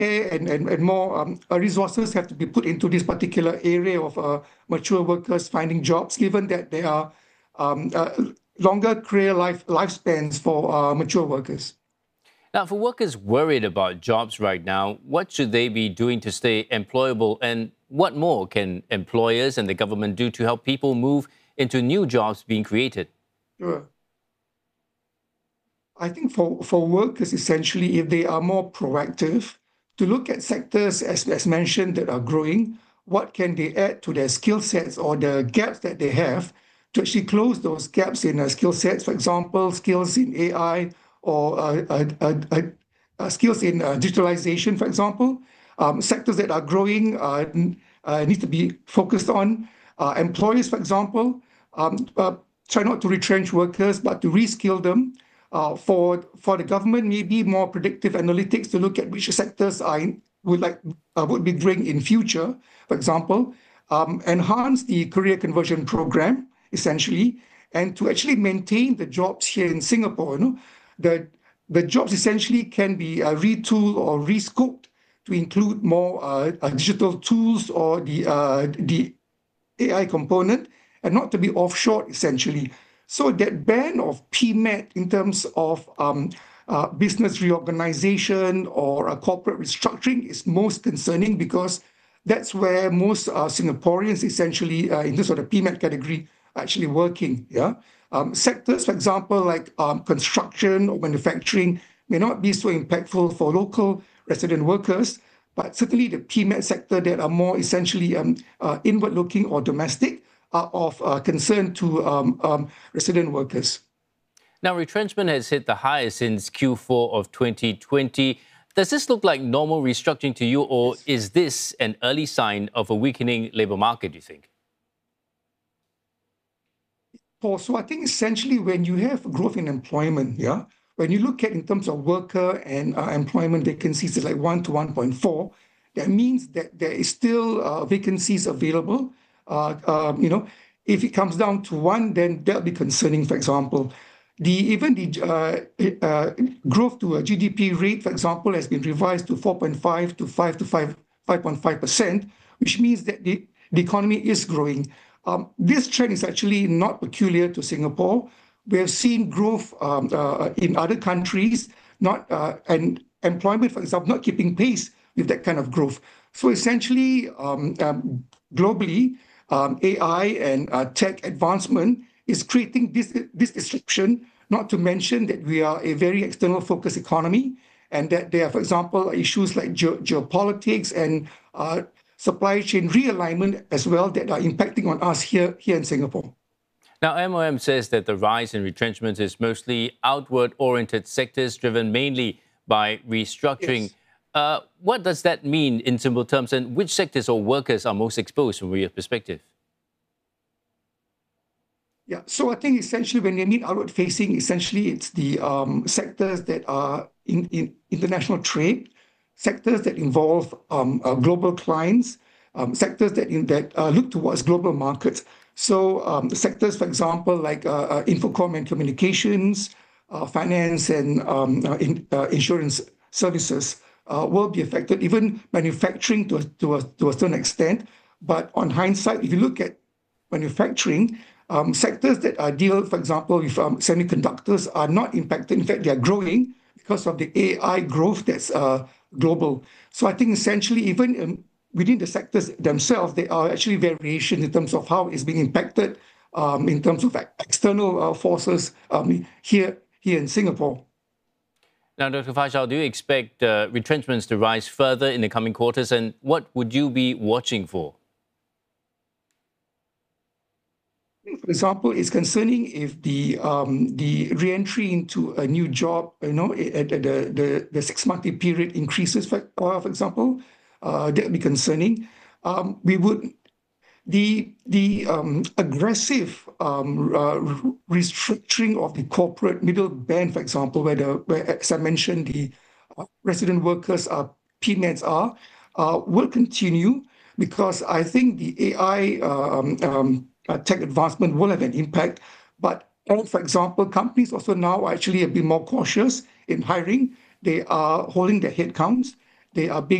and more resources have to be put into this particular area of mature workers finding jobs, given that there are longer career lifespans for mature workers. Now, for workers worried about jobs right now, what should they be doing to stay employable? And what more can employers and the government do to help people move into new jobs being created? Sure. I think for workers, essentially, if they are more proactive, to look at sectors, as mentioned, that are growing, what can they add to their skill sets or the gaps that they have to actually close those gaps in skill sets, for example, skills in AI or skills in digitalization, for example. Sectors that are growing need to be focused on. Employers, for example, try not to retrench workers, but to reskill them. For the government, maybe more predictive analytics to look at which sectors would be growing in future. For example, enhance the career conversion program, essentially, and to actually maintain the jobs here in Singapore. The jobs essentially can be retooled or rescoped to include more digital tools or the AI component, and not to be offshore, essentially. So that ban of PMAT in terms of business reorganization or corporate restructuring is most concerning, because that's where most Singaporeans essentially in this sort of PMAT category are actually working. Yeah, sectors, for example, like construction or manufacturing may not be so impactful for local resident workers, but certainly the PMAT sector that are more essentially inward-looking or domestic are of concern to resident workers. Now, retrenchment has hit the highest since Q4 of 2020. Does this look like normal restructuring to you, or is this an early sign of a weakening labour market, do you think? So I think essentially when you have growth in employment, yeah, when you look at in terms of worker and employment vacancies at like 1 to 1.4, that means that there is still vacancies available. If it comes down to 1, then that'll be concerning. For example, even the growth to a GDP rate, for example, has been revised to 4.5 to 5.5%, which means that the economy is growing. This trend is actually not peculiar to Singapore. We have seen growth in other countries, and employment, for example, not keeping pace with that kind of growth. So essentially, globally, AI and tech advancement is creating this disruption, not to mention that we are a very external focused economy, and that there are, for example, issues like geopolitics and supply chain realignment as well that are impacting on us here in Singapore. Now, MOM says that the rise in retrenchment is mostly outward-oriented sectors driven mainly by restructuring. Yes. What does that mean in simple terms, and which sectors or workers are most exposed from your perspective? Yeah, so I think essentially when you mean outward-facing, essentially it's the sectors that are in international trade, sectors that involve global clients, sectors that look towards global markets. So sectors, for example, like Infocom and communications, finance and insurance services will be affected, even manufacturing to a certain extent. But on hindsight, if you look at manufacturing, sectors that deal, for example, with semiconductors are not impacted. In fact, they are growing because of the AI growth that's global. So I think essentially even within the sectors themselves, there are actually variations in terms of how it's being impacted in terms of external forces here in Singapore. Now, Dr. Faisal, do you expect retrenchments to rise further in the coming quarters, and what would you be watching for? For example, it's concerning if the re-entry into a new job, at the 6-monthly period increases, for example, that would be concerning. The aggressive restructuring of the corporate middle band, for example, where as I mentioned, the resident workers PMATs will continue, because I think the AI tech advancement will have an impact. But for example, companies also now actually a bit more cautious in hiring. They are holding their headcounts. they are being